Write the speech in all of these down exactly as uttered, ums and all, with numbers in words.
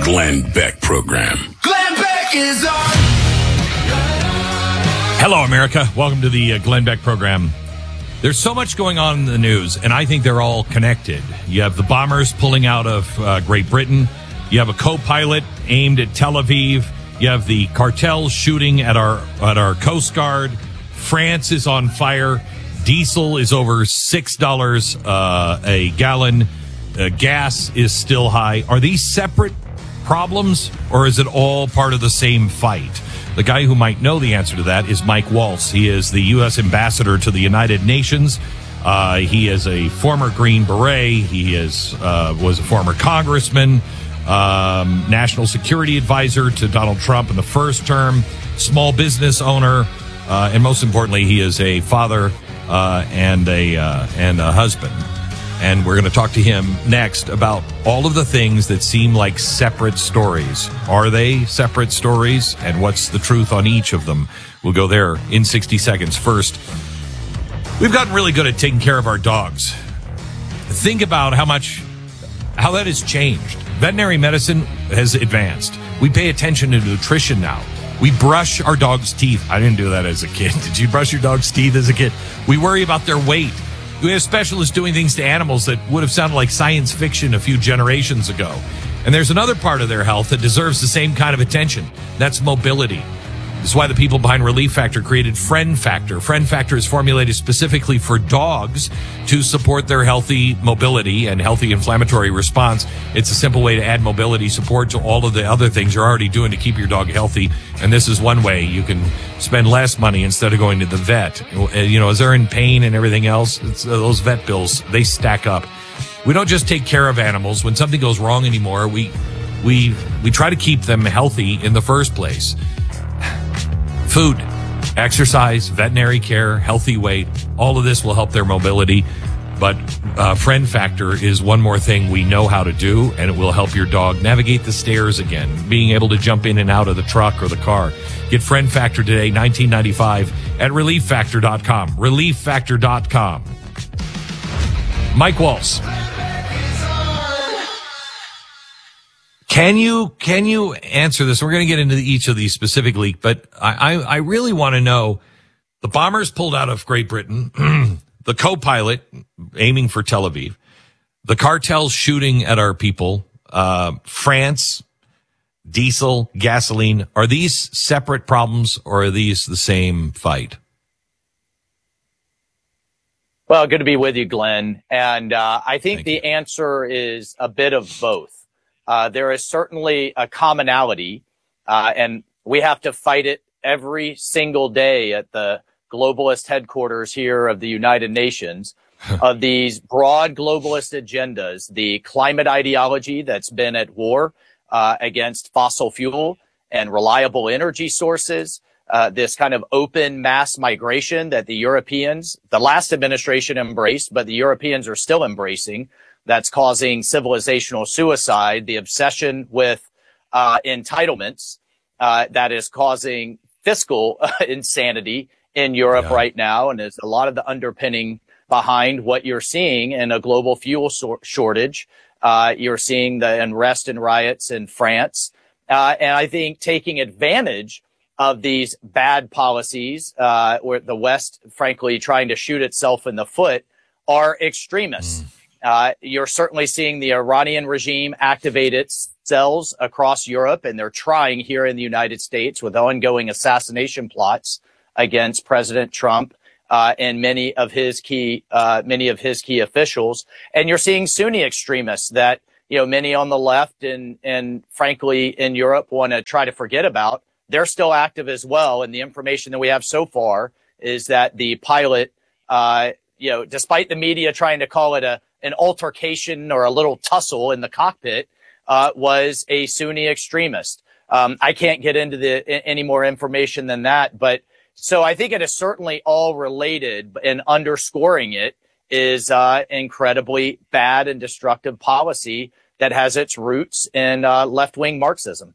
Glenn Beck Program. Glenn Beck is on. Hello, America. Welcome to the uh, Glenn Beck Program. There's so much going on in the news, and I think they're all connected. You have the bombers pulling out of uh, Great Britain. You have a co-pilot aimed at Tel Aviv. You have the cartels shooting at our at our Coast Guard. France is on fire. Diesel is over six dollars uh, a gallon. Uh, gas is still high. Are these separate problems, or is it all part of the same fight? The guy who might know the answer to that is Mike Waltz. He is the U S ambassador to the United Nations. Uh, he is a former Green Beret. He is uh, was a former congressman, um, national security advisor to Donald Trump in the first term, small business owner, uh, and most importantly, he is a father uh, and a uh, and a husband. And we're going to talk to him next about all of the things that seem like separate stories. Are they separate stories? And what's the truth on each of them? We'll go there in sixty seconds. First, we've gotten really good at taking care of our dogs. Think about how much, how that has changed. Veterinary medicine has advanced. We pay attention to nutrition now. We brush our dog's teeth. I didn't do that as a kid. Did you brush your dog's teeth as a kid? We worry about their weight. We have specialists doing things to animals that would have sounded like science fiction a few generations ago. And there's another part of their health that deserves the same kind of attention. That's mobility. This is why the people behind Relief Factor created Friend Factor. Friend Factor is formulated specifically for dogs to support their healthy mobility and healthy inflammatory response. It's a simple way to add mobility support to all of the other things you're already doing to keep your dog healthy. And this is one way you can spend less money instead of going to the vet. You know, as they're in pain and everything else, it's, uh, those vet bills, they stack up. We don't just take care of animals. When something goes wrong anymore, we we we try to keep them healthy in the first place. Food, exercise, veterinary care, healthy weight, all of this will help their mobility. But uh, Friend Factor is one more thing we know how to do, and it will help your dog navigate the stairs again, being able to jump in and out of the truck or the car. Get Friend Factor today, nineteen ninety-five at relief factor dot com. relief factor dot com. Mike Waltz. Can you can you answer this? We're going to get into each of these specifically, but I, I, I really want to know, the bombers pulled out of Great Britain, the co-pilot aiming for Tel Aviv, the cartels shooting at our people, uh, France, diesel, gasoline. Are these separate problems, or are these the same fight? Well, good to be with you, Glenn. And uh, I think Thank the you. answer is a bit of both. Uh, there is certainly a commonality, uh, and we have to fight it every single day at the globalist headquarters here of the United Nations, of these broad globalist agendas, the climate ideology that's been at war uh, against fossil fuel and reliable energy sources, uh, this kind of open mass migration that the Europeans, the last administration embraced, but the Europeans are still embracing. That's causing civilizational suicide, the obsession with uh, entitlements uh, that is causing fiscal uh, insanity in Europe yeah. right now. And there's a lot of the underpinning behind what you're seeing in a global fuel so- shortage. Uh, you're seeing the unrest and riots in France. Uh, and I think taking advantage of these bad policies, uh, where the West, frankly, trying to shoot itself in the foot, are extremists. Mm. Uh, you're certainly seeing the Iranian regime activate its cells across Europe, and they're trying here in the United States with ongoing assassination plots against President Trump uh, and many of his key, uh, many of his key officials. And you're seeing Sunni extremists that, you know, many on the left and, and frankly in Europe want to try to forget about. They're still active as well. And the information that we have so far is that the pilot, uh, you know, despite the media trying to call it a an altercation or a little tussle in the cockpit, uh, was a Sunni extremist. Um, I can't get into the any more information than that, but so I think it is certainly all related, and underscoring it is uh, incredibly bad and destructive policy that has its roots in uh, left-wing Marxism.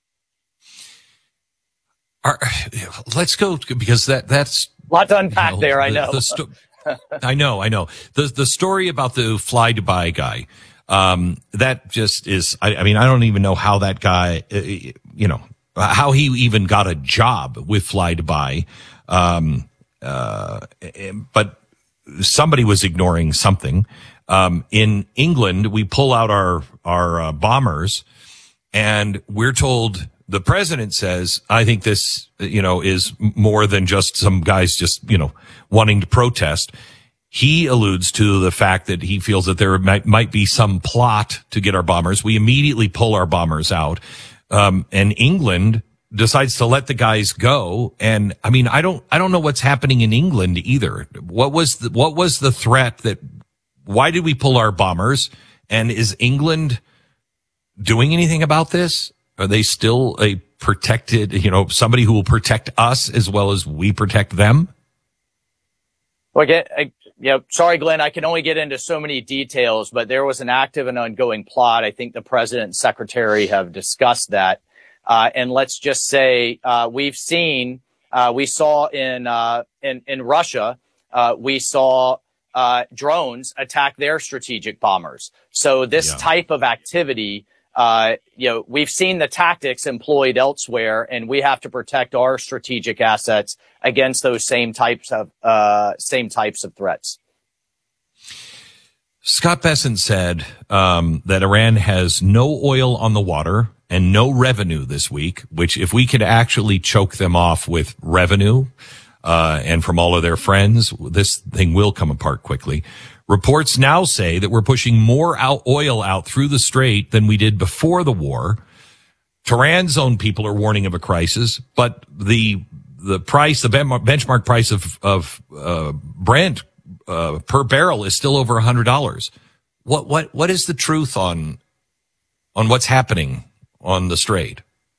Are, let's go, because that that's a lot to unpack you know, there. I the, know. The sto- I know, I know. The the story about the Fly Dubai guy. Um, that just is, I, I mean, I don't even know how that guy, uh, you know, how he even got a job with Fly Dubai. Um, uh, but somebody was ignoring something. Um, in England, we pull out our, our uh, bombers and we're told, the president says, I think this, you know, is more than just some guys just, you know, wanting to protest. He alludes to the fact that he feels that there might, might be some plot to get our bombers. We immediately pull our bombers out. Um, and England decides to let the guys go. And I mean, I don't, I don't know what's happening in England either. What was the, what was the threat that, why did we pull our bombers? And is England doing anything about this? Are they still a protected, you know, somebody who will protect us as well as we protect them? Well, again, I, you know, sorry, Glenn, I can only get into so many details, but there was an active and ongoing plot. I think the president and secretary have discussed that. Uh, and let's just say, uh, we've seen, uh, we saw in, uh, in, in Russia, uh, we saw, uh, drones attack their strategic bombers. So this Yeah. type of activity, uh, you know, we've seen the tactics employed elsewhere, and we have to protect our strategic assets against those same types of, uh, same types of threats. Scott Bessent said, um, that Iran has no oil on the water and no revenue this week, which if we could actually choke them off with revenue, uh, and from all of their friends, this thing will come apart quickly. Reports now say that we're pushing more out oil out through the strait than we did before the war. Tehran's own people are warning of a crisis, but the, the price, the benchmark price of, of, uh, Brent, uh, per barrel is still over a hundred dollars. What, what, what is the truth on, on what's happening on the strait?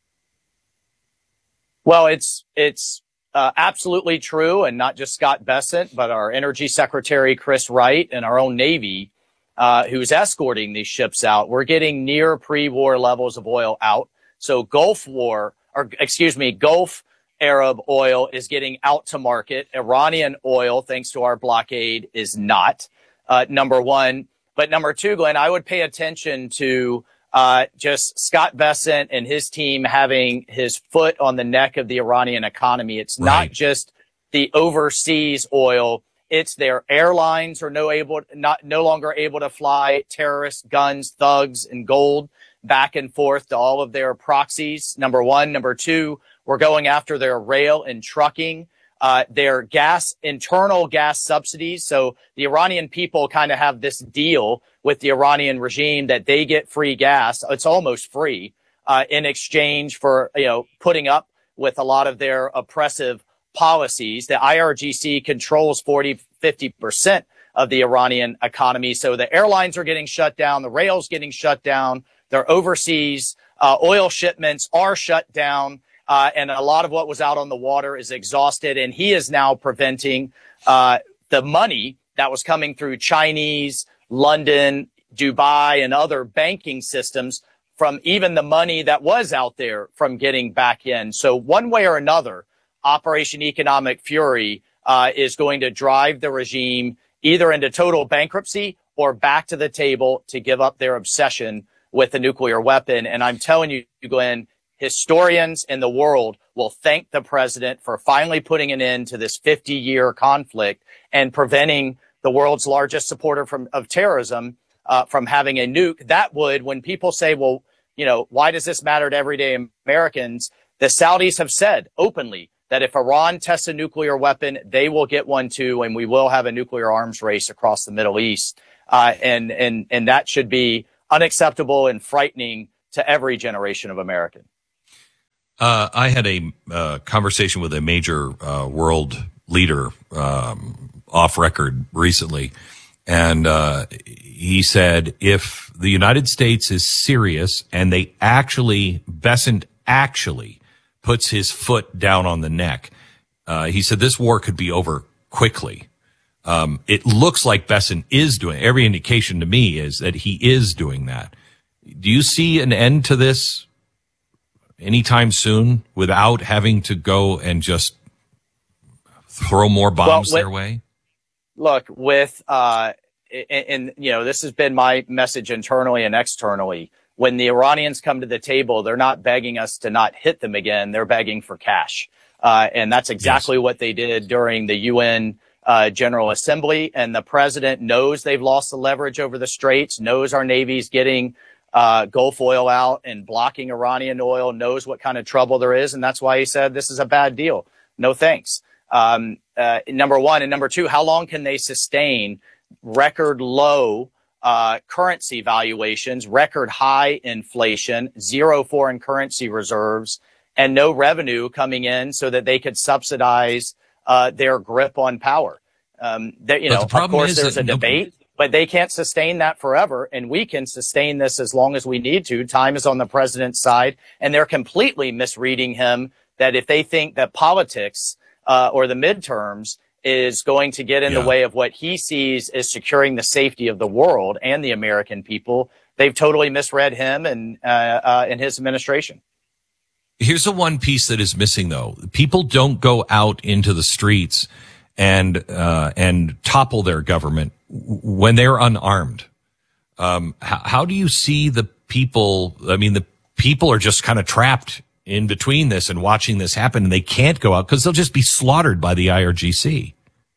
Well, it's, it's, Uh, absolutely true, and not just Scott Bessent, but our Energy Secretary Chris Wright and our own Navy, uh, who's escorting these ships out. We're getting near pre-war levels of oil out. So Gulf War, or excuse me, Gulf Arab oil is getting out to market. Iranian oil, thanks to our blockade, is not. Uh, number one, but number two, Glenn, I would pay attention to Uh, just Scott Bessent and his team having his foot on the neck of the Iranian economy. It's Right. not just the overseas oil. It's their airlines are no able, not, no longer able to fly terrorists, guns, thugs, and gold back and forth to all of their proxies. Number one. Number two, we're going after their rail and trucking. Uh, their gas, internal gas subsidies. So the Iranian people kind of have this deal with the Iranian regime that they get free gas. It's almost free, uh, in exchange for, you know, putting up with a lot of their oppressive policies. The I R G C controls forty, fifty percent of the Iranian economy. So the airlines are getting shut down. The rails getting shut down. Their overseas, uh, oil shipments are shut down. Uh, and a lot of what was out on the water is exhausted. And he is now preventing, uh, the money that was coming through Chinese, London, Dubai, and other banking systems from even the money that was out there from getting back in. So one way or another, Operation Economic Fury, uh, is going to drive the regime either into total bankruptcy or back to the table to give up their obsession with the nuclear weapon. And I'm telling you, Glenn, historians in the world will thank the president for finally putting an end to this fifty year conflict and preventing the world's largest supporter from, of terrorism, uh, from having a nuke. That would, when people say, well, you know, why does this matter to everyday Americans? The Saudis have said openly that if Iran tests a nuclear weapon, they will get one too, and we will have a nuclear arms race across the Middle East. Uh, and, and, and that should be unacceptable and frightening to every generation of American. Uh, I had a uh, conversation with a major uh, world leader um, off record recently, and uh, he said if the United States is serious and they actually, Bessent actually puts his foot down on the neck, uh, he said this war could be over quickly. Um, it looks like Bessent is doing, every indication to me is that he is doing that. Do you see an end to this anytime soon without having to go and just throw more bombs well, with, their way? Look, with, uh, and, and, you know, this has been my message internally and externally. When the Iranians come to the table, they're not begging us to not hit them again. They're begging for cash. Uh, and that's exactly yes. what they did during the U N uh, General Assembly. And the president knows they've lost the leverage over the Straits, knows our Navy's getting uh, Gulf oil out and blocking Iranian oil, knows what kind of trouble there is. And that's why he said this is a bad deal. No thanks. Um, uh, number one. And number two, how long can they sustain record low uh, currency valuations, record high inflation, zero foreign currency reserves, and no revenue coming in so that they could subsidize uh, their grip on power? Um, that, you know, the of course, there's a no, debate, but they can't sustain that forever. And we can sustain this as long as we need to. Time is on the president's side, and they're completely misreading him that if they think that politics uh, or the midterms is going to get in yeah. the way of what he sees as securing the safety of the world and the American people, they've totally misread him and uh, uh, and his administration. Here's the one piece that is missing, though. People don't go out into the streets and uh, and topple their government when they're unarmed. Um, how, how do you see the people? I mean, the people are just kind of trapped in between this and watching this happen, and they can't go out because they'll just be slaughtered by the I R G C.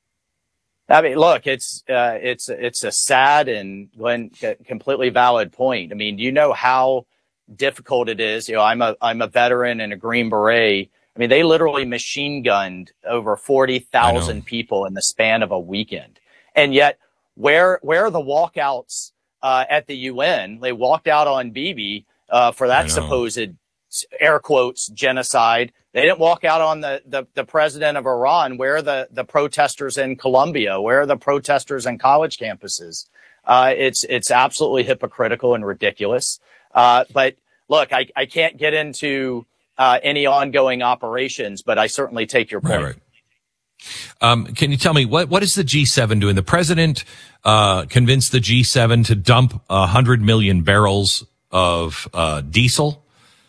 I mean, look, it's uh, it's it's a sad and Glenn, completely valid point. I mean, do you know how difficult it is? You know, I'm a I'm a veteran and a Green Beret. I mean, they literally machine gunned over forty thousand people in the span of a weekend, and yet where where are the walkouts uh, at the U N? They walked out on Bibi uh, for that supposed air quotes genocide. They didn't walk out on the, the, the president of Iran. Where are the, the protesters in Colombia? Where are the protesters on college campuses? Uh, it's, it's absolutely hypocritical and ridiculous. Uh, but look, I, I can't get into, uh, any ongoing operations, but I certainly take your point. Right, right. Um, can you tell me what, what is the G seven doing? The president, uh, convinced the G seven to dump a hundred million barrels of, uh, diesel.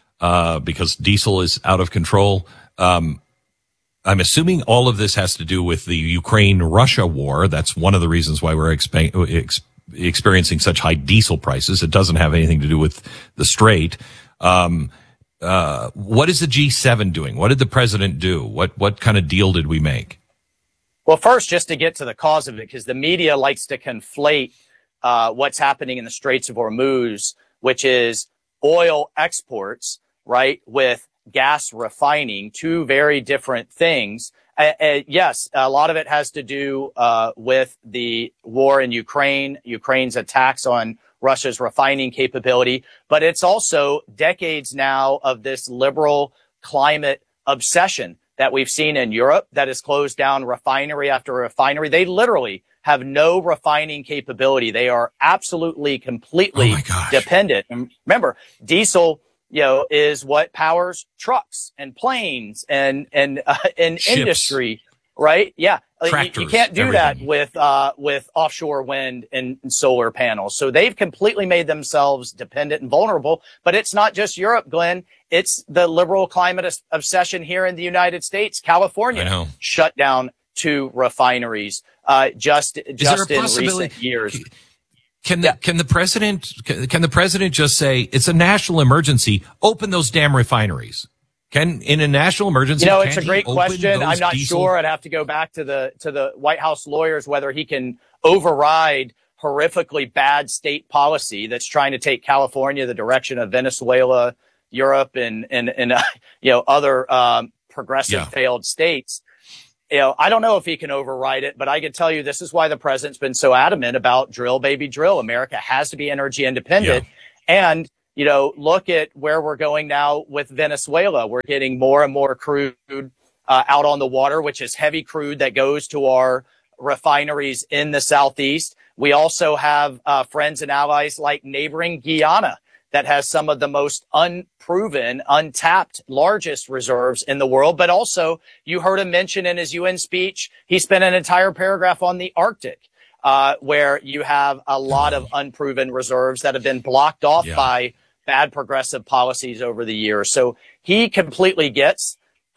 Uh, because diesel is out of control. Um, I'm assuming all of this has to do with the Ukraine-Russia war. That's one of the reasons why we're expa- ex- experiencing such high diesel prices. It doesn't have anything to do with the Strait. Um, uh, what is the G seven doing? What did the president do? What, what kind of deal did we make? Well, first, just to get to the cause of it, because the media likes to conflate uh, what's happening in the Straits of Hormuz, which is oil exports, right, with gas refining, two very different things. Uh, uh, yes, a lot of it has to do uh, with the war in Ukraine, Ukraine's attacks on Russia's refining capability, but it's also decades now of this liberal climate obsession that we've seen in Europe that has closed down refinery after refinery. They literally have no refining capability. They are absolutely, completely oh dependent. And remember, diesel, you know, is what powers trucks and planes and, and, uh, and industry, right? Yeah. Tractors, you, you can't do everything. that with, uh, with offshore wind and, and solar panels. So they've completely made themselves dependent and vulnerable, but it's not just Europe, Glenn. It's the liberal climate obsession here in the United States. California shut down two refineries, uh, just, just in recent years. Can the, yeah. can the president, can the president just say it's a national emergency, open those damn refineries? Can, in a national emergency, you know, it's a great open question. I'm not diesel? sure. I'd have to go back to the, to the White House lawyers, whether he can override horrifically bad state policy that's trying to take California the direction of Venezuela, Europe, and, and, and, uh, you know, other, um, progressive yeah. failed states. You know, I don't know if he can override it, but I can tell you this is why the president's been so adamant about drill, baby, drill. America has to be energy independent. Yeah. And, you know, look at where we're going now with Venezuela. We're getting more and more crude uh, out on the water, which is heavy crude that goes to our refineries in the Southeast. We also have uh, friends and allies like neighboring Guyana that has some of the most unproven, untapped, largest reserves in the world. But also, you heard him mention in his U N speech, he spent an entire paragraph on the Arctic, uh, where you have a lot of unproven reserves that have been blocked off yeah. by bad progressive policies over the years. So he completely gets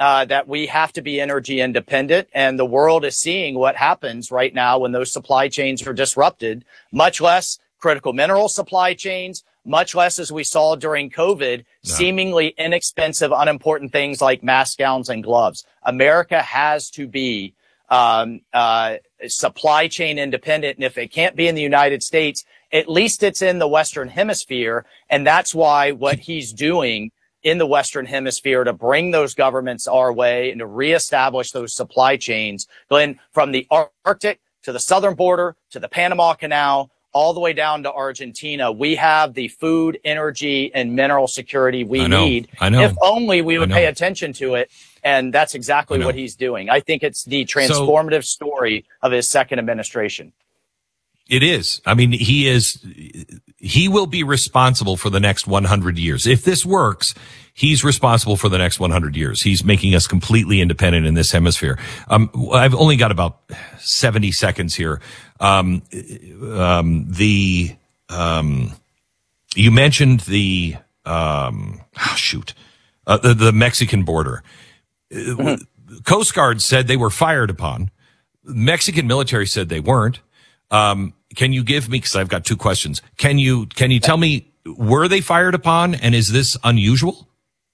uh, that we have to be energy independent. And the world is seeing what happens right now when those supply chains are disrupted, much less critical mineral supply chains, much less as we saw during COVID, no. seemingly inexpensive, unimportant things like mask gowns and gloves. America has to be um, uh, supply chain independent. And if it can't be in the United States, at least it's in the Western Hemisphere. And that's why what he's doing in the Western Hemisphere to bring those governments our way and to reestablish those supply chains, Glenn, from the Arctic to the southern border to the Panama Canal, all the way down to Argentina. We have the food, energy, and mineral security we I know, need. I know. If only we would pay attention to it. And that's exactly what he's doing. I think it's the transformative so, story of his second administration. It is. I mean, he is, he will be responsible for the next one hundred years. If this works, he's responsible for the next one hundred years. He's making us completely independent in this hemisphere. Um, I've only got about seventy seconds here. Um, um, the, um, you mentioned the, um, oh, shoot, uh, the, the Mexican border. Mm-hmm. Coast Guard said they were fired upon. Mexican military said they weren't. Um, can you give me, cause I've got two questions. Can you, can you tell me, were they fired upon, and is this unusual?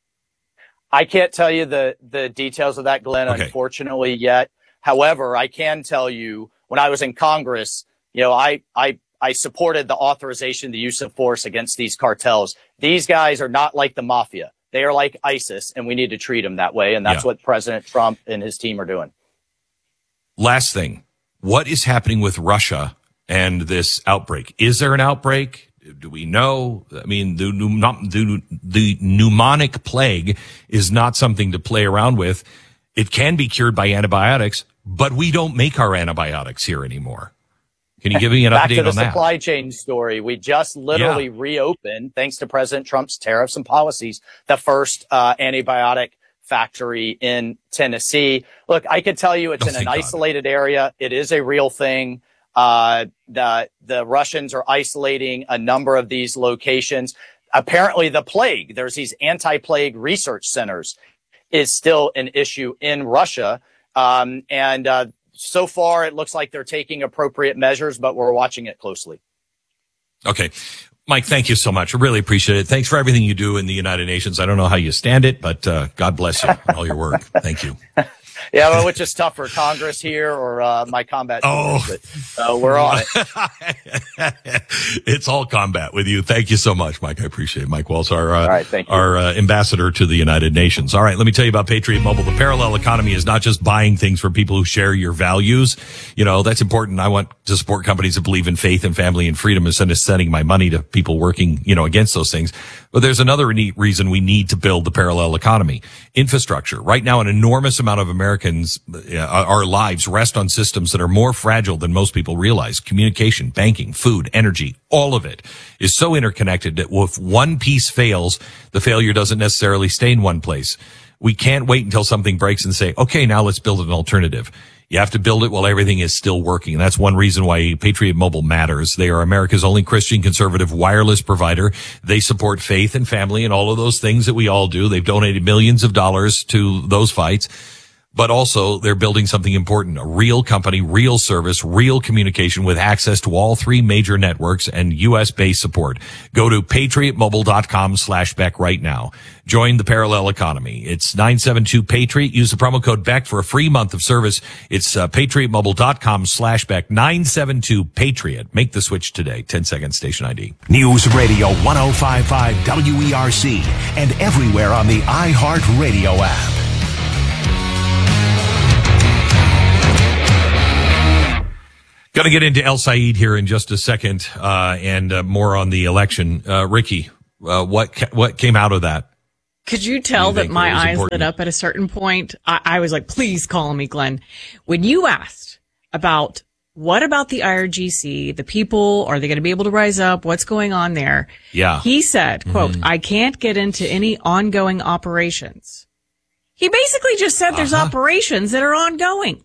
I can't tell you the, the details of that, Glenn, okay. unfortunately yet. However, I can tell you when I was in Congress, you know, I, I, I supported the authorization, the use of force against these cartels. These guys are not like the mafia. They are like ISIS, and we need to treat them that way. And that's yeah. what President Trump and his team are doing. Last thing. What is happening with Russia and this outbreak? Is there an outbreak? Do we know? I mean, the, the, the pneumonic plague is not something to play around with. It can be cured by antibiotics, but we don't make our antibiotics here anymore. Can you give me an Back update to the on that? Supply chain story. We just literally yeah. reopened, thanks to President Trump's tariffs and policies, the first uh, antibiotic factory in Tennessee. Look, I could tell you it's oh, in an God. isolated area. It is a real thing. Uh, the, the Russians are isolating a number of these locations. Apparently the plague, there's these anti-plague research centers, is still an issue in Russia. Um, and, uh, so far it looks like they're taking appropriate measures, but we're watching it closely. Okay. Mike, thank you so much. I really appreciate it. Thanks for everything you do in the United Nations. I don't know how you stand it, but uh, God bless you and all your work. Thank you. Yeah, well, which is tougher, Congress here or uh, my combat team? Oh, but, uh, we're on it. It's all combat with you. Thank you so much, Mike. I appreciate it. Mike Waltz, our, uh, all right, thank you. our uh, ambassador to the United Nations. All right, let me tell you about Patriot Mobile. The parallel economy is not just buying things for people who share your values. You know, that's important. I want to support companies that believe in faith and family and freedom instead of sending my money to people working, you know, against those things. But there's another neat reason we need to build the parallel economy. Infrastructure. Right now, an enormous amount of Americans, uh, our lives rest on systems that are more fragile than most people realize. Communication, banking, food, energy, all of it is so interconnected that if one piece fails, the failure doesn't necessarily stay in one place. We can't wait until something breaks and say, okay, now let's build an alternative. You have to build it while everything is still working. And that's one reason why Patriot Mobile matters. They are America's only Christian conservative wireless provider. They support faith and family and all of those things that we all do. They've donated millions of dollars to those fights. But also, they're building something important, a real company, real service, real communication with access to all three major networks and U S-based support. Go to patriotmobile.com slash Beck right now. Join the parallel economy. It's nine seven two Patriot. Use the promo code Beck for a free month of service. It's uh, patriotmobile.com slash Beck, nine seven two Patriot. Make the switch today. ten seconds station I D. News Radio one oh five point five W E R C and everywhere on the iHeartRadio app. Going to get into El Said here in just a second, uh, and uh, more on the election. Uh, Ricky, uh, what ca- what came out of that? Could you tell that my eyes important? lit up at a certain point? I-, I was like, please call me, Glenn. When you asked about what about the I R G C, the people, are they going to be able to rise up? What's going on there? Yeah. He said, quote, mm-hmm. I can't get into any ongoing operations. He basically just said there's uh-huh. operations that are ongoing.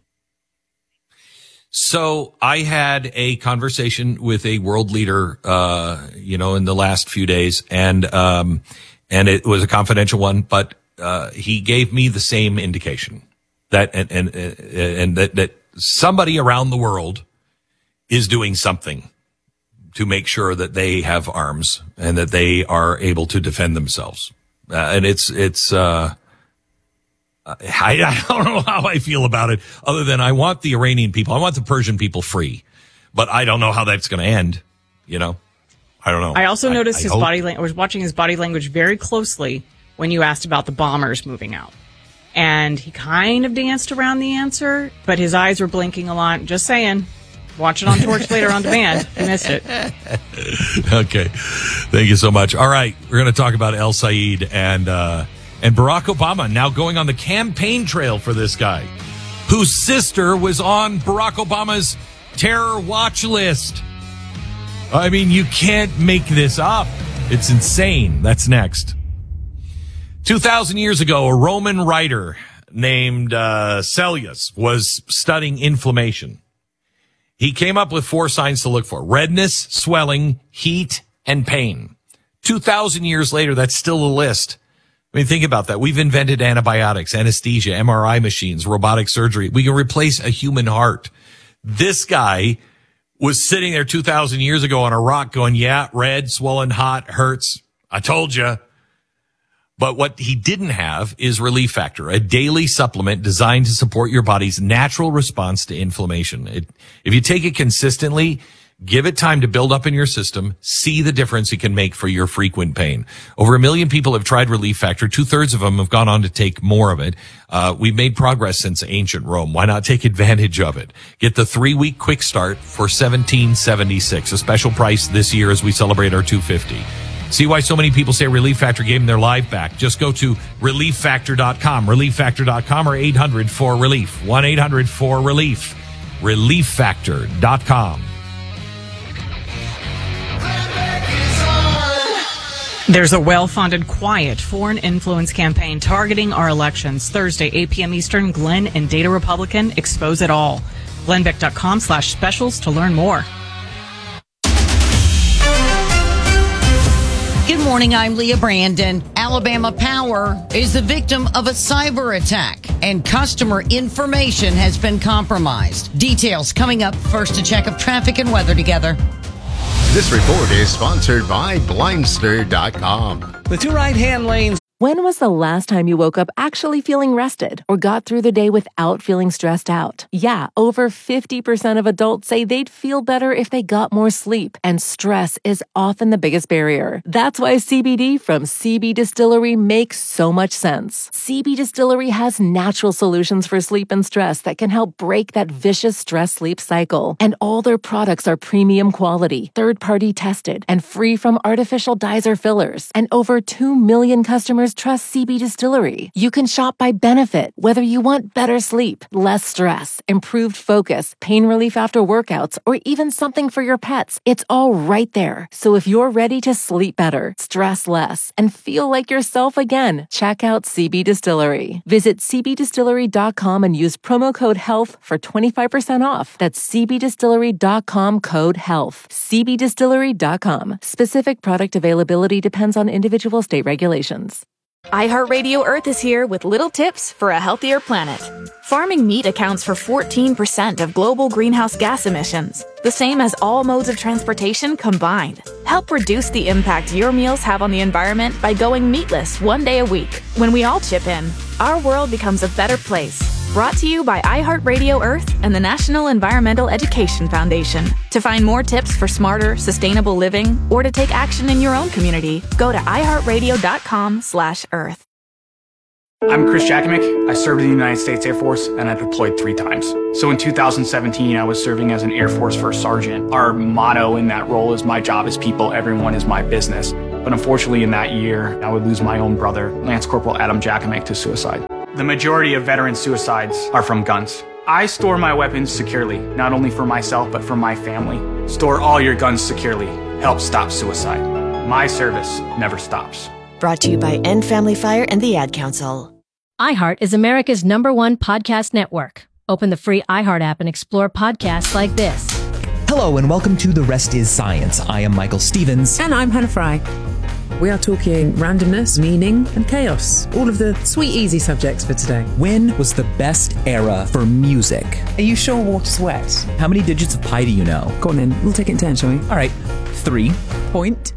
So I had a conversation with a world leader, uh, you know, in the last few days, and, um, and it was a confidential one, but uh, he gave me the same indication that, and, and, and that, that somebody around the world is doing something to make sure that they have arms and that they are able to defend themselves. Uh, and it's, it's, uh, I, I don't know how I feel about it other than I want the Iranian people, I want the Persian people free, but I don't know how that's going to end, you know? I don't know. I also I, noticed I his hope. body language. I was watching his body language very closely when you asked about the bombers moving out. And he kind of danced around the answer, but his eyes were blinking a lot. Just saying. Watch it on Torch later on demand. You missed it. Okay. Thank you so much. All right. We're going to talk about El Sayed and, uh, and Barack Obama now going on the campaign trail for this guy, whose sister was on Barack Obama's terror watch list. I mean, you can't make this up. It's insane. That's next. two thousand years ago, a Roman writer named uh, Cellius was studying inflammation. He came up with four signs to look for: redness, swelling, heat, and pain. two thousand years later, that's still a list. I mean, think about that. We've invented antibiotics, anesthesia, M R I machines, robotic surgery. We can replace a human heart. This guy was sitting there two thousand years ago on a rock going, yeah, red, swollen, hot, hurts. I told you. But what he didn't have is Relief Factor, a daily supplement designed to support your body's natural response to inflammation. It, if you take it consistently, give it time to build up in your system, see the difference it can make for your frequent pain. Over a million people have tried Relief Factor. Two-thirds of them have gone on to take more of it. Uh, we've made progress since ancient Rome. Why not take advantage of it? Get the three-week quick start for seventeen seventy-six, a special price this year as we celebrate our two fifty. See why so many people say Relief Factor gave them their life back. Just go to relief factor dot com, relief factor dot com, or eight hundred four relief, one eight hundred four relief, relief factor dot com. There's a well-funded, quiet foreign influence campaign targeting our elections. Thursday, eight p.m. Eastern, Glenn and Data Republican expose it all. glenn beck dot com slash specials to learn more. Good morning, I'm Leah Brandon. Alabama Power is the victim of a cyber attack, and customer information has been compromised. Details coming up. First, a check of traffic and weather together. This report is sponsored by Blindster dot com. The two right-hand lanes. When was the last time you woke up actually feeling rested or got through the day without feeling stressed out? Yeah, over fifty percent of adults say they'd feel better if they got more sleep, and stress is often the biggest barrier. That's why C B D from C B Distillery makes so much sense. C B Distillery has natural solutions for sleep and stress that can help break that vicious stress-sleep cycle. And all their products are premium quality, third-party tested, and free from artificial dyes or fillers. And over two million customers trust C B Distillery. You can shop by benefit, whether you want better sleep, less stress, improved focus, pain relief after workouts, or even something for your pets. It's all right there. So if you're ready to sleep better, stress less, and feel like yourself again, check out C B Distillery. Visit c b distillery dot com and use promo code HEALTH for twenty-five percent off. That's c b distillery dot com code HEALTH. c b distillery dot com. Specific product availability depends on individual state regulations. iHeartRadio Earth is here with little tips for a healthier planet. Farming meat accounts for fourteen percent of global greenhouse gas emissions, the same as all modes of transportation combined. Help reduce the impact your meals have on the environment by going meatless one day a week. When we all chip in, our world becomes a better place. Brought to you by iHeartRadio Earth and the National Environmental Education Foundation. To find more tips for smarter, sustainable living, or to take action in your own community, go to i heart radio dot com slash earth. I'm Chris Jakimick. I served in the United States Air Force, and I deployed three times. So in two thousand seventeen, I was serving as an Air Force First Sergeant. Our motto in that role is, my job is people, everyone is my business. But unfortunately in that year, I would lose my own brother, Lance Corporal Adam Jakimick, to suicide. The majority of veteran suicides are from guns. I store my weapons securely, not only for myself, but for my family. Store all your guns securely. Help stop suicide. My service never stops. Brought to you by End Family Fire and the Ad Council. iHeart is America's number one podcast network. Open the free iHeart app and explore podcasts like this. Hello and welcome to The Rest is Science. I am Michael Stevens. And I'm Hannah Fry. We are talking randomness, meaning, and chaos. All of the sweet, easy subjects for today. When was the best era for music? Are you sure water's wet? How many digits of pi do you know? Go on then, we'll take it in turn, shall we? All right, three. Point.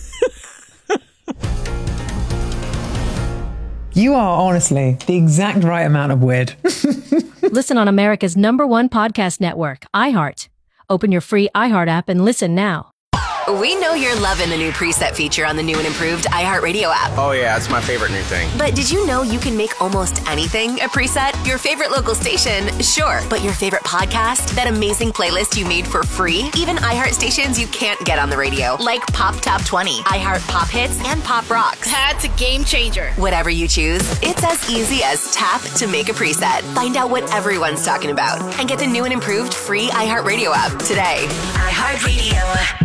You are honestly the exact right amount of weird. Listen on America's number one podcast network, iHeart. Open your free iHeart app and listen now. We know you're loving the new preset feature on the new and improved iHeartRadio app. Oh yeah, it's my favorite new thing. But did you know you can make almost anything a preset? Your favorite local station, sure. But your favorite podcast? That amazing playlist you made for free? Even iHeart stations you can't get on the radio, like Pop Top twenty, iHeart Pop Hits, and Pop Rocks. That's a game changer. Whatever you choose, it's as easy as tap to make a preset. Find out what everyone's talking about and get the new and improved free iHeartRadio app today. iHeartRadio.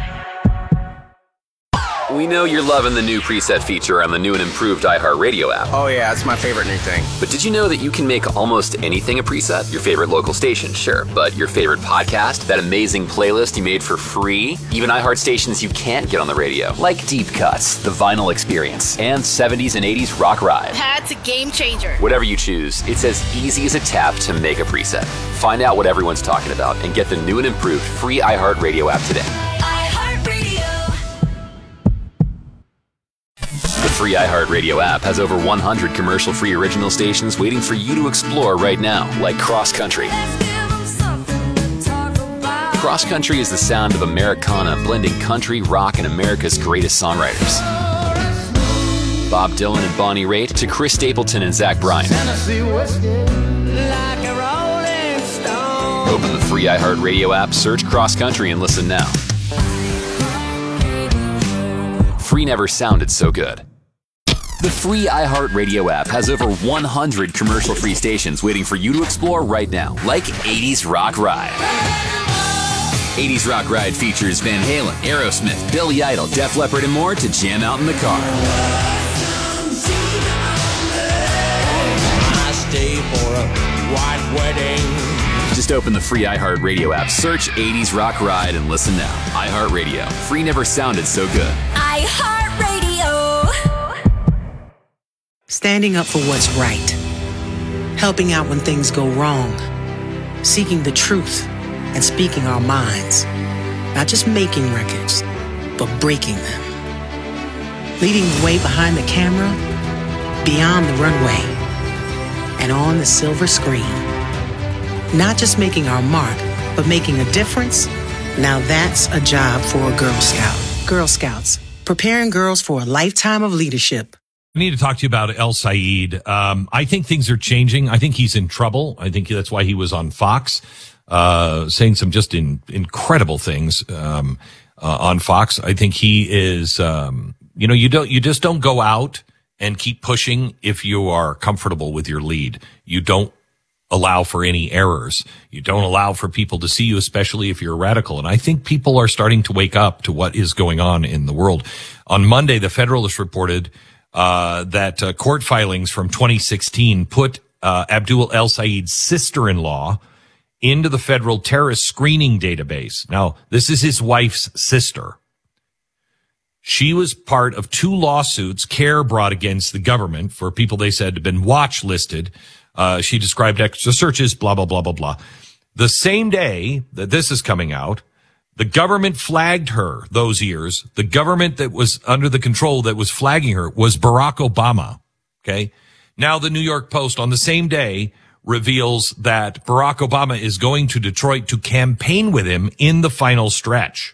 We know you're loving the new preset feature on the new and improved iHeartRadio app. Oh yeah, it's my favorite new thing. But did you know that you can make almost anything a preset? Your favorite local station, sure. But your favorite podcast? That amazing playlist you made for free? Even iHeart stations you can't get on the radio, like Deep Cuts, The Vinyl Experience, and seventies and eighties Rock Ride. That's a game changer. Whatever you choose, it's as easy as a tap to make a preset. Find out what everyone's talking about and get the new and improved free iHeartRadio app today. The free iHeartRadio app has over one hundred commercial-free original stations waiting for you to explore right now, like Cross Country. Cross Country is the sound of Americana blending country, rock, and America's greatest songwriters. Bob Dylan and Bonnie Raitt to Chris Stapleton and Zach Bryan. Open the free iHeartRadio app, search Cross Country, and listen now. Free never sounded so good. The free iHeartRadio app has over one hundred commercial-free stations waiting for you to explore right now, like eighties Rock Ride. eighties Rock Ride features Van Halen, Aerosmith, Billy Idol, Def Leppard, and more to jam out in the car. I stay for a white wedding. Just open the free iHeartRadio app, search eighties Rock Ride, and listen now. iHeartRadio. Free never sounded so good. iHeartRadio. Standing up for what's right. Helping out when things go wrong. Seeking the truth and speaking our minds. Not just making records, but breaking them. Leading the way behind the camera, beyond the runway, and on the silver screen. Not just making our mark, but making a difference. Now that's a job for a Girl Scout. Girl Scouts, preparing girls for a lifetime of leadership. I need to talk to you about El Sayed. Um, I think things are changing. I think he's in trouble. I think that's why he was on Fox, uh, saying some just in, incredible things, um, uh, on Fox. I think he is, um, you know, you don't, you just don't go out and keep pushing if you are comfortable with your lead. You don't allow for any errors. You don't allow for people to see you, especially if you're a radical. And I think people are starting to wake up to what is going on in the world. On Monday, the Federalist reported Uh, that uh, court filings from twenty sixteen put uh, Abdul El Sayed's sister-in-law into the federal terrorist screening database. Now, this is his wife's sister. She was part of two lawsuits CARE brought against the government for people they said had been watch listed. Uh, she described extra searches, blah, blah, blah, blah, blah. The same day that this is coming out, the government flagged her those years. The government that was under the control that was flagging her was Barack Obama. Okay. Now the New York Post on the same day reveals that Barack Obama is going to Detroit to campaign with him in the final stretch.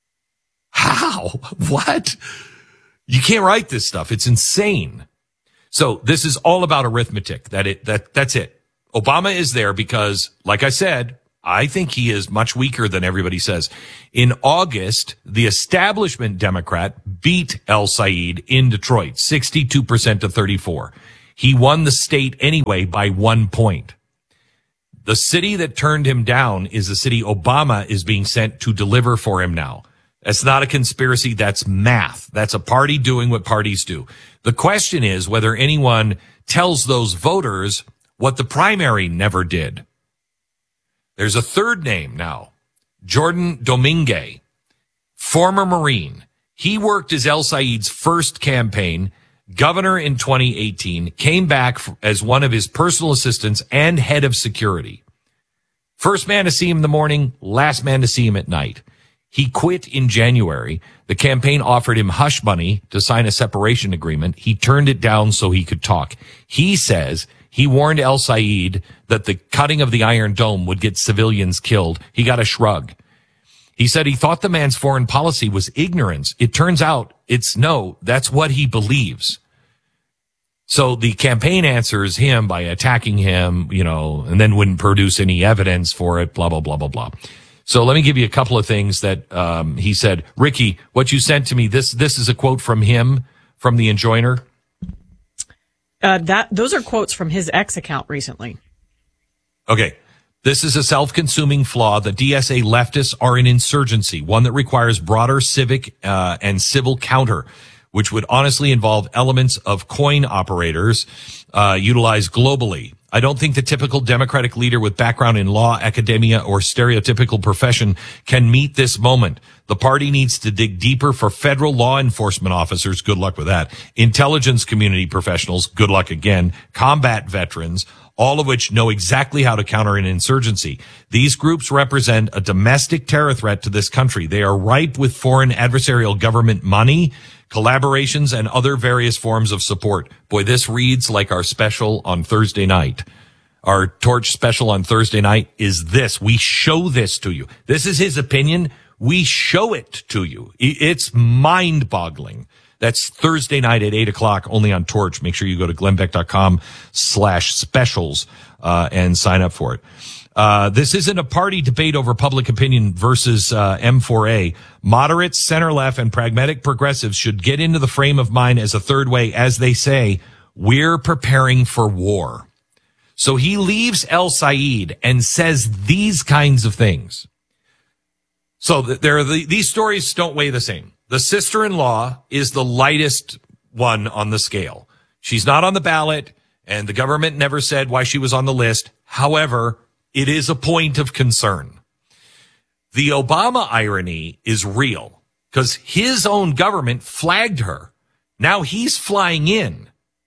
How? What? You can't write this stuff. It's insane. So this is all about arithmetic. That it, that, that's it. Obama is there because, like I said, I think he is much weaker than everybody says. In August, the establishment Democrat beat El Sayed in Detroit, sixty-two percent to thirty-four. He won the state anyway by one point. The city that turned him down is the city Obama is being sent to deliver for him now. That's not a conspiracy. That's math. That's a party doing what parties do. The question is whether anyone tells those voters what the primary never did. There's a third name now, Jordan Domingue, former Marine. He worked as El Said's first campaign, governor in twenty eighteen, came back as one of his personal assistants and head of security. First man to see him in the morning, last man to see him at night. He quit in January. The campaign offered him hush money to sign a separation agreement. He turned it down so he could talk. He says he warned El Said that the cutting of the Iron Dome would get civilians killed. He got a shrug. He said he thought the man's foreign policy was ignorance. It turns out it's no, that's what he believes. So the campaign answers him by attacking him, you know, and then wouldn't produce any evidence for it, blah, blah, blah, blah, blah. So let me give you a couple of things that um, he said. Ricky, what you sent to me, this this is a quote from him, from the Enjoiner. Uh, that those are quotes from his X account recently. Okay. This is a self-consuming flaw. The D S A leftists are an insurgency, one that requires broader civic uh, and civil counter, which would honestly involve elements of coin operators uh, utilized globally. I don't think the typical Democratic leader with background in law, academia, or stereotypical profession can meet this moment. The party needs to dig deeper for federal law enforcement officers. Good luck with that. Intelligence community professionals. Good luck again. Combat veterans, all of which know exactly how to counter an insurgency. These groups represent a domestic terror threat to this country. They are ripe with foreign adversarial government money, collaborations, and other various forms of support. Boy, this reads like our special on Thursday night. Our Torch special on Thursday night is this. We show this to you. This is his opinion. We show it to you. It's mind-boggling. That's Thursday night at eight o'clock, only on Torch. Make sure you go to glennbeck.com slash specials uh, and sign up for it. Uh, this isn't a party debate over public opinion versus uh, M four A. Moderates, center-left, and pragmatic progressives should get into the frame of mind as a third way. As they say, we're preparing for war. So he leaves El Said and says these kinds of things. So there are the, these stories don't weigh the same. The sister-in-law is the lightest one on the scale. She's not on the ballot, and the government never said why she was on the list. However, it is a point of concern. The Obama irony is real because his own government flagged her. Now he's flying in.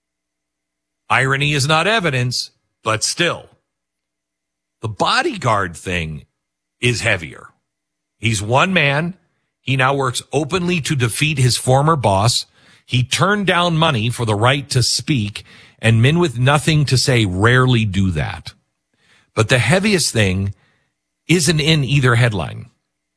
Irony is not evidence, but still. The bodyguard thing is heavier. He's one man. He now works openly to defeat his former boss. He turned down money for the right to speak, and men with nothing to say rarely do that. But the heaviest thing isn't in either headline.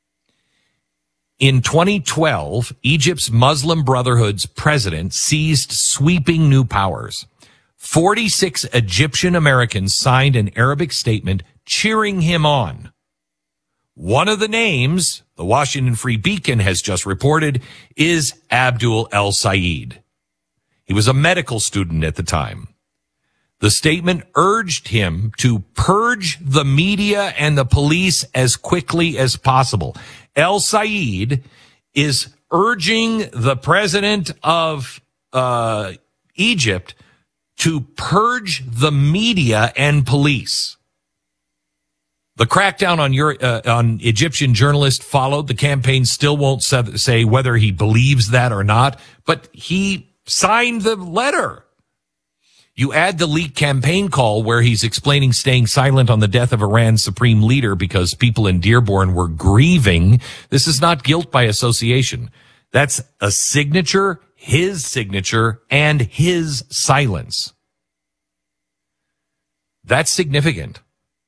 In twenty twelve, Egypt's Muslim Brotherhood's president seized sweeping new powers. forty-six Egyptian Americans signed an Arabic statement cheering him on. One of the names, the Washington Free Beacon has just reported, is Abdul El Said. He was a medical student at the time. The statement urged him to purge the media and the police as quickly as possible. El Said is urging the president of uh, Egypt to purge the media and police. The crackdown on your, uh, on Egyptian journalists followed. The campaign still won't say whether he believes that or not, but he signed the letter. You add the leaked campaign call where he's explaining staying silent on the death of Iran's supreme leader because people in Dearborn were grieving. This is not guilt by association. That's a signature, his signature, and his silence. That's significant.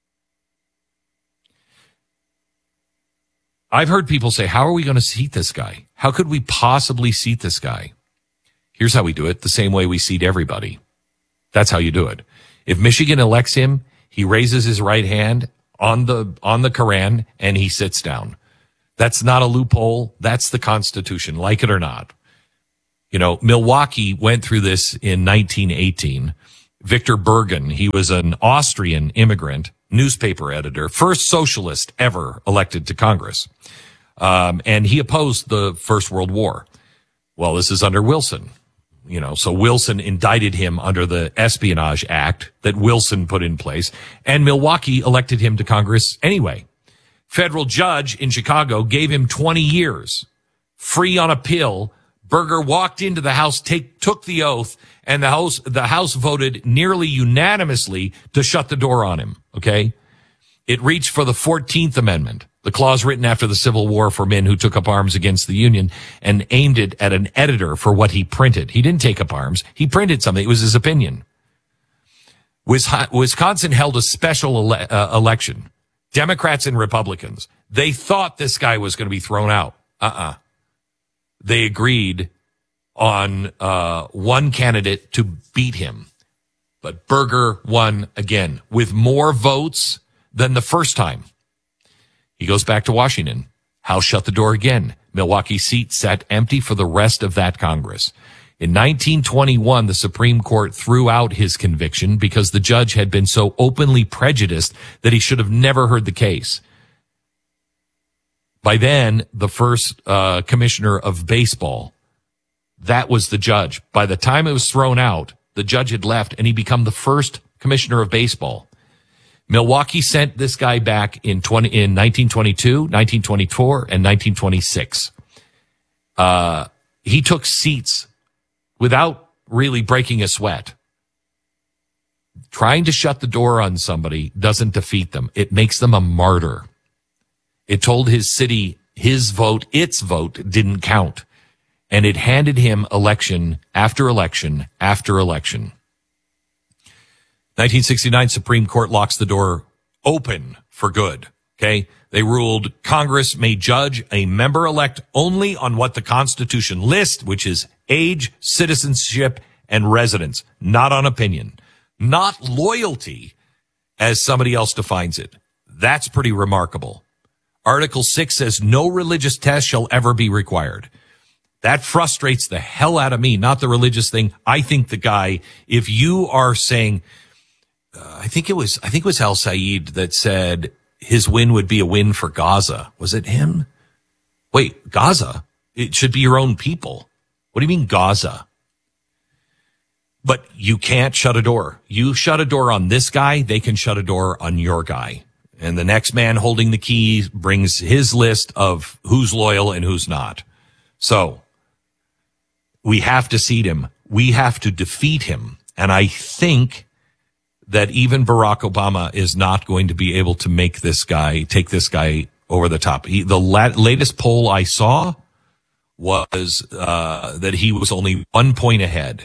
I've heard people say, how are we going to seat this guy? How could we possibly seat this guy? Here's how we do it, the same way we seat everybody. That's how you do it. If Michigan elects him, he raises his right hand on the on the Quran and he sits down. That's not a loophole. That's the Constitution, like it or not. You know, Milwaukee went through this in nineteen eighteen. Victor Bergen, he was an Austrian immigrant, newspaper editor, first socialist ever elected to Congress. Um, and he opposed the First World War. Well, this is under Wilson. You know, so Wilson indicted him under the Espionage Act that Wilson put in place, and Milwaukee elected him to Congress anyway. Federal judge in Chicago gave him twenty years free on a pill. Berger walked into the House, take, took the oath, and the House, the House voted nearly unanimously to shut the door on him. Okay. It reached for the fourteenth Amendment, the clause written after the Civil War for men who took up arms against the Union, and aimed it at an editor for what he printed. He didn't take up arms. He printed something. It was his opinion. Wisconsin held a special ele- uh, election. Democrats and Republicans. They thought this guy was going to be thrown out. Uh-uh. They agreed on uh one candidate to beat him. But Berger won again with more votes than the first time. He goes back to Washington. House shut the door again. Milwaukee's seat sat empty for the rest of that Congress. In nineteen twenty-one, the Supreme Court threw out his conviction because the judge had been so openly prejudiced that he should have never heard the case. By then, the first uh commissioner of baseball, that was the judge. By the time it was thrown out, the judge had left and he became the first commissioner of baseball. Milwaukee sent this guy back in twenty in nineteen twenty-two, nineteen twenty-four, and nineteen twenty-six. Uh he took seats without really breaking a sweat. Trying to shut the door on somebody doesn't defeat them. It makes them a martyr. It told his city his vote, its vote, didn't count. And it handed him election after election after election. nineteen sixty-nine Supreme Court locks the door open for good. Okay. They ruled Congress may judge a member-elect only on what the Constitution lists, which is age, citizenship, and residence, not on opinion, not loyalty as somebody else defines it. That's pretty remarkable. Article six says no religious test shall ever be required. That frustrates the hell out of me, not the religious thing. I think the guy, if you are saying, uh, I think it was, I think it was Al Saeed that said his win would be a win for Gaza. Was it him? Wait, Gaza? It should be your own people. What do you mean Gaza? But you can't shut a door. You shut a door on this guy, they can shut a door on your guy. And the next man holding the key brings his list of who's loyal and who's not. So we have to seat him. We have to defeat him. And I think that even Barack Obama is not going to be able to make this guy, take this guy over the top. He, the la- latest poll I saw was uh that he was only one point ahead.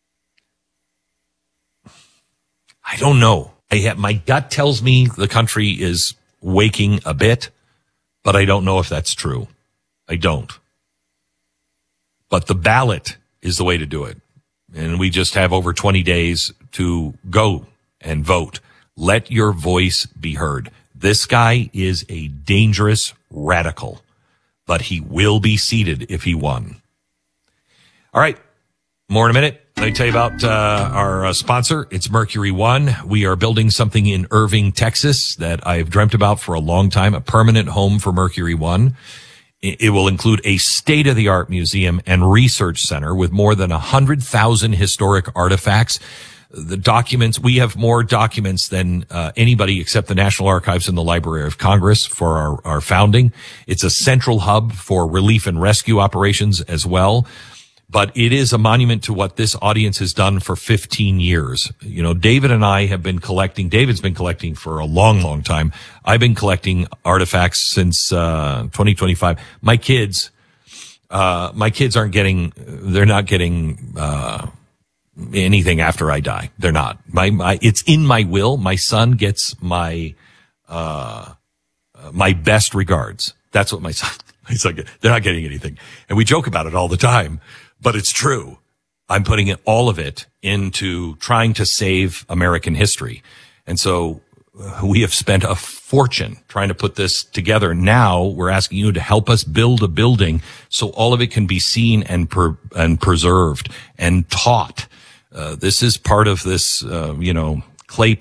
I don't know. I have, my gut tells me the country is waking a bit, but I don't know if that's true. I don't. But the ballot is the way to do it. And we just have over twenty days to go and vote. Let your voice be heard. This guy is a dangerous radical, but he will be seated if he won. All right. More in a minute. Let me tell you about uh, our uh, sponsor. It's Mercury One. We are building something in Irving, Texas that I've dreamt about for a long time, a permanent home for Mercury One. It will include a state-of-the-art museum and research center with more than one hundred thousand historic artifacts. The documents, we have more documents than uh, anybody except the National Archives and the Library of Congress for our, our founding. It's a central hub for relief and rescue operations as well. But it is a monument to what this audience has done for fifteen years. You know, David and I have been collecting, David's been collecting for a long, long time. I've been collecting artifacts since, uh, twenty twenty-five. My kids, uh, my kids aren't getting, they're not getting, uh, anything after I die. They're not. My, my, it's in my will. My son gets my, uh, my best regards. That's what my son, my son gets. They're not getting anything. And we joke about it all the time. But it's true. I'm putting it, all of it into trying to save American history. And so uh, we have spent a fortune trying to put this together. Now we're asking you to help us build a building so all of it can be seen and per, and preserved and taught. Uh, this is part of this, uh, you know, clay